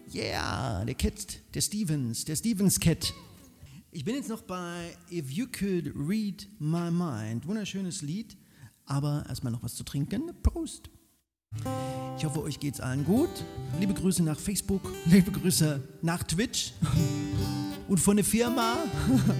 Yeah, der Cat, der Stevens Cat. Ich bin jetzt noch bei If You Could Read My Mind. Wunderschönes Lied, aber erstmal noch was zu trinken. Prost! Ich hoffe, euch geht's allen gut. Liebe Grüße nach Facebook, liebe Grüße nach Twitch und von der Firma.